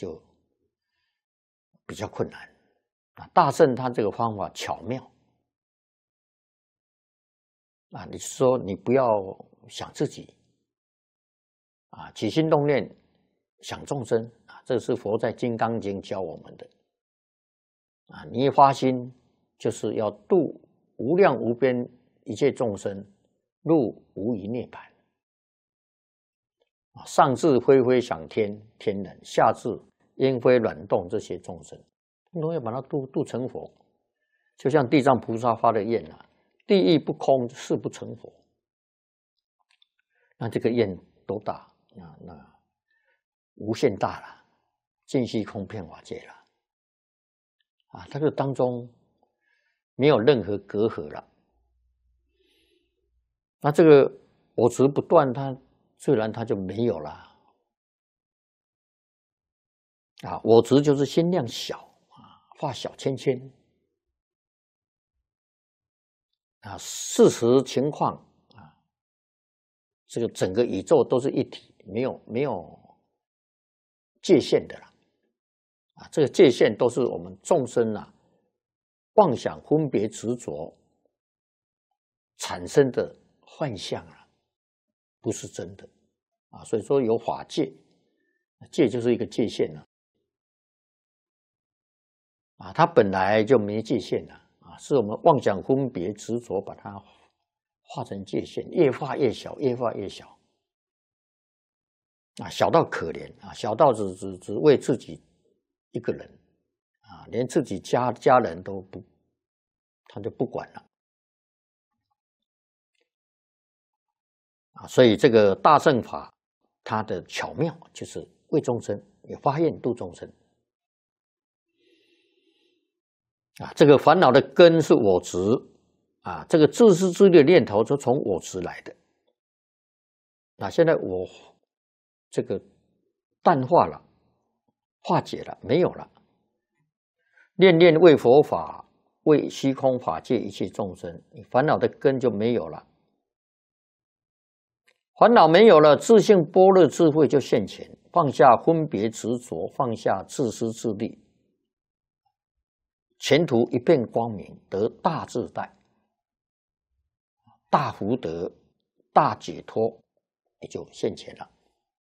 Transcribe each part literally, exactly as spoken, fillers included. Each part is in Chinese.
就比较困难啊。大乘他这个方法巧妙啊，你说你不要想自己啊，起心动念想众生啊，这是佛在《金刚经》教我们的啊。你一发心就是要度无量无边一切众生入无余涅槃。上至飞飞想天天人，下至烟灰卵动这些众生，通通要把它度度成佛。就像地藏菩萨发的愿啊，地狱不空，誓不成佛。那这个愿多大啊？那无限大了，尽虚空遍法界了啊！它这当中没有任何隔阂了。那这个我执不断，它自然它就没有了啊！我执就是心量小啊，化小圈圈啊，事实情况啊，这个整个宇宙都是一体，没有没有界限的了啊！这个界限都是我们众生啊妄想、分别、执着产生的幻象啊，不是真的。啊，所以说有法界，界就是一个界限了啊，它本来就没界限了啊，是我们妄想分别执着把它化成界限，越化越小，越化越小啊，小到可怜啊，小到只只只为自己一个人啊，连自己家家人都不，他就不管了啊，所以这个大乘法。它的巧妙就是为众生，也发愿度众生啊。这个烦恼的根是我执啊，这个自私自利的念头就从我执来的。那现在我这个淡化了，化解了，没有了。念念为佛法，为虚空法界一切众生，你烦恼的根就没有了。烦恼没有了，自性般若智慧就现前，放下分别执着，放下自私自利，前途一片光明，得大自在、大福德、大解脱，也就现前了。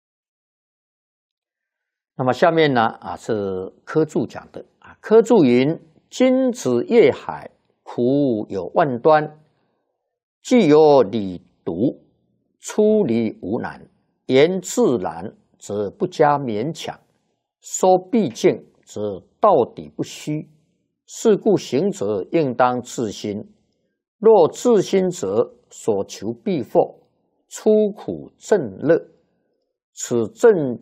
那么下面呢啊是科注讲的啊，科注云：君子业海，苦有万端，既有理独。出离无难，言自然则不加勉强，说毕竟则到底不虚。是故行者应当自心，若自心者，所求必获，出苦正乐。此正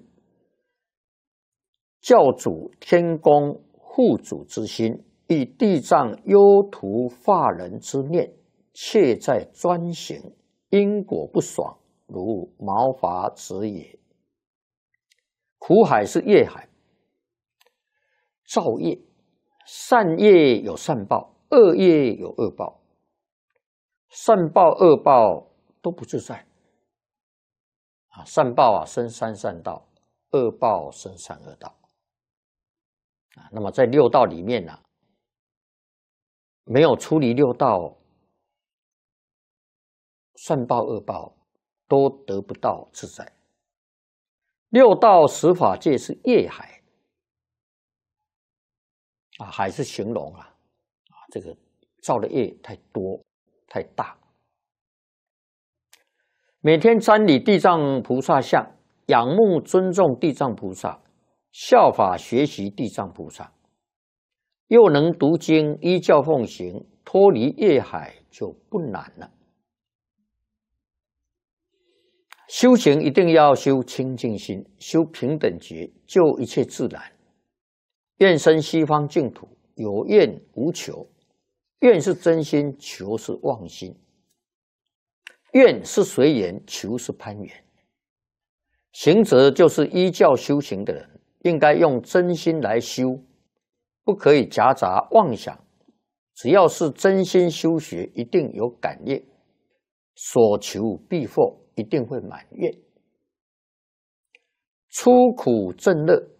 教主天公护主之心，以地藏忧图化人之念，切在专行。因果不爽，如毛发子也。苦海是业海，造业，善业有善报，恶业有恶报。善报、恶报都不自在啊！善报啊，生三善道；恶报生三恶道啊。那么在六道里面呢、啊，没有出离六道，善报、恶报都得不到自在。六道十法界是业海啊，海是形容啊，啊，这个造的业太多太大。每天瞻礼地藏菩萨像，仰慕尊重地藏菩萨，效法学习地藏菩萨，又能读经，依教奉行，脱离业海就不难了。修行一定要修清净心，修平等觉，救一切自然。愿生西方净土，有愿无求。愿是真心，求是妄心。愿是随缘，求是攀缘。行者就是依教修行的人，应该用真心来修，不可以夹杂妄想。只要是真心修学，一定有感应，所求必获。一定会满愿，出苦正乐